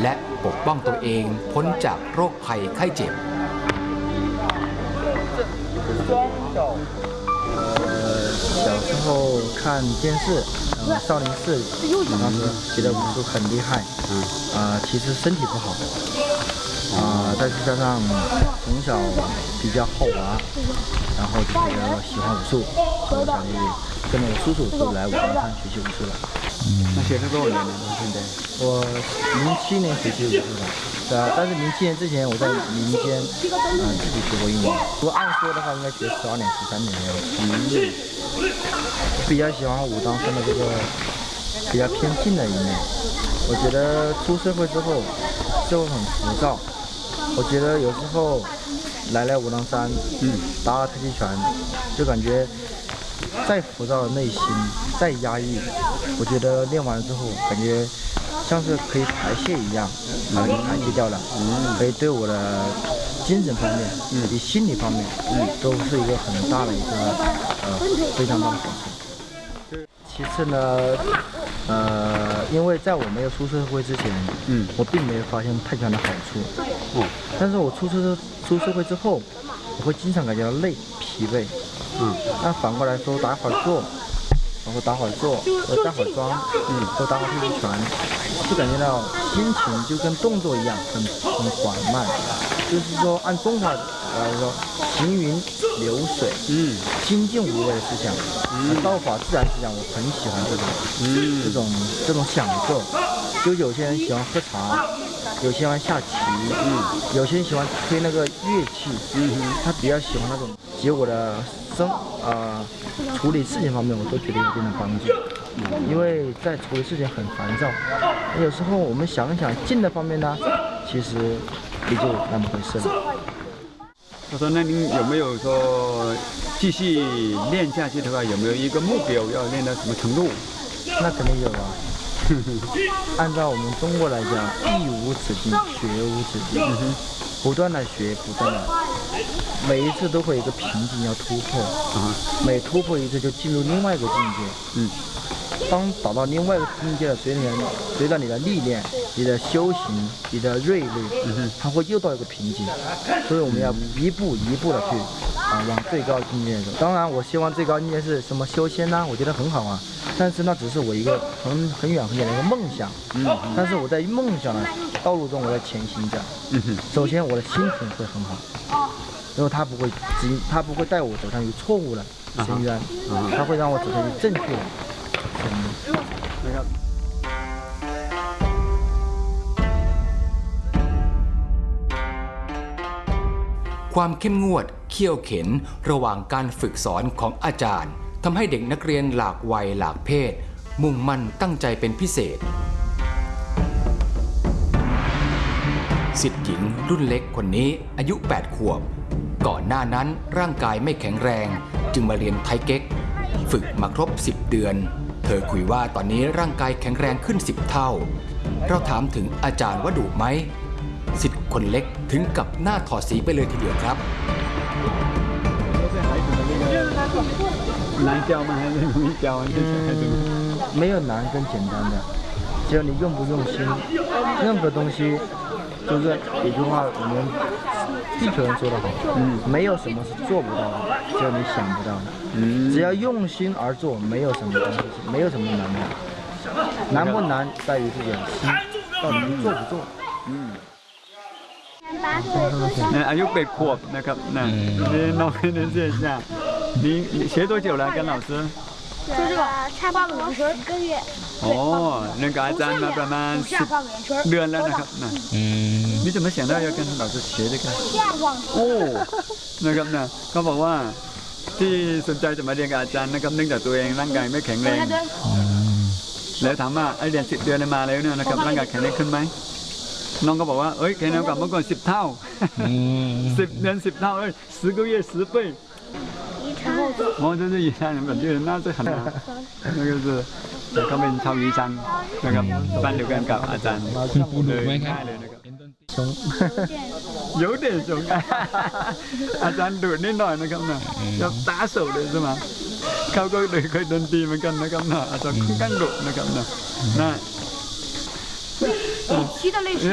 และปกป้องตัวเองพ้นจากโรคภัยไข้เจ็บ小时候看电视，少林寺，当时觉得武术很厉害，其实身体不好，再加上从小比较好玩，然后就比较喜欢武术，所以想跟着我叔叔就来武当山学习武术了。 那学了多少年了？现在？我 07年学习武术的，对啊，但是07年之前我在民间自己学过1年，如果按说的话应该学12年、13年的样子。比较喜欢武当山的这个比较偏静的一面。我觉得出社会之后，社会很浮躁。我觉得有时候来武当山，打太极拳，就感觉再浮躁的内心，再压抑，我觉得练完了之后，感觉像是可以排泄一样，把它给排泄掉了。所以对我的精神方面以及心理方面，都是一个很大的一个非常大的好处。其次呢，因为在我没有出社会之前，我并没有发现太极拳的好处。但是我出社会之后，我会经常感觉到累、疲惫。那反过来说，打会儿坐，然后打会儿坐，或打会儿桩，或打会儿太极拳，就感觉到心情就跟动作一样，很缓慢。就是说，按中华来说，行云流水，精进无为的思想，道法自然思想，我很喜欢这种享受。就有些人喜欢喝茶，有些人喜欢下棋，有些人喜欢吹那个乐器，他比较喜欢那种，结果的处理事情方面，我都觉得有一定的帮助。因为在处理事情很烦躁，有时候我们想一想静的方面呢，其实也就那么回事了。 他说：“那您有没有说继续练下去的话，有没有一个目标要练到什么程度？” 那肯定有啊。按照我们中国来讲，艺无止境，学无止境，不断的学，不断的，每一次都会有一个瓶颈要突破，每突破一次就进入另外一个境界。当达到另外一个境界的，随着你的历练、你的修行、你的锐利，它会又到一个瓶颈，所以我们要一步一步的去往最高境界走。当然，我希望最高境界是什么修仙呢？我觉得很好啊，但是那只是我一个很远的一个梦想。但是我在梦想的道路中，我在前行着。首先，我的心情会很好，因为它不会带我走上一个错误的深渊，它会让我走上一个正确的。 ความเข้มงวดเขี่ยวเข็นระหว่างการฝึกสอนของอาจารย์ทำให้เด็กนักเรียนหลากวัยหลากเพศมุ่งมั่นตั้งใจเป็นพิเศษศิษย์หญิงรุ่นเล็กคนนี้อายุ8 ขวบก่อนหน้านั้นร่างกายไม่แข็งแรงจึงมาเรียนไทเก๊กฝึกมาครบ10 เดือนเธอคุยว่าตอนนี้ร่างกายแข็งแรงขึ้น10 เท่าเราถามถึงอาจารย์ว่าดุไหมศิษย์คนเล็กถึงกับหน้าถอดสีไปเลยทีเดียวครับ难教吗？还是容易教啊？ 没有难跟简单的，只要你用不用心，任何东西就是有句话我们地球人说的好，没有什么是做不到的，只有你想不到的。只要用心而做，没有什么东西，没有什么难的。难不难在于自己的心，到底做不做。 อายุ8 ขวบนะครับนี่น้องนี่เสียจ้า你学多久了？跟老师？ 就这个差半个圆圈1个月。 哦，那个อาจารย์มาประมาณ10 เดือนแล้วนะครับนี่จะไม่想到要跟老师学这个โอ้นะครับนะเขาบอกว่าที่สนใจจะมาเรียนกับอาจารย์นะครับเนื่องจากตัวเองร่างกายไม่แข็งแรงแล้วถามว่าไอเรียน10 เดือนมาแล้วเนี่ยนะครับร่างกายแข็งแรงขึ้นไหมน้องก็บอกว่าเอ้ยแข็งแรงกว่าเมื่อก่อน10 เท่า10 เดือน10 เท่า10 个月10 倍这是宜山人本地人那是很难那个是เขาเป็นชาว宜山นะครับบ้านเดียวกันกับอาจารย์เลยง่ายเลยนะครับ有点凶อาจารย์ดุนิดหน่อยนะครับนะจะตาสูเลยใช่ไหมเขาก็เคยโดนตีเหมือนกันนะครับนะอาจารย์ค่อนข้างดุนะครับนะ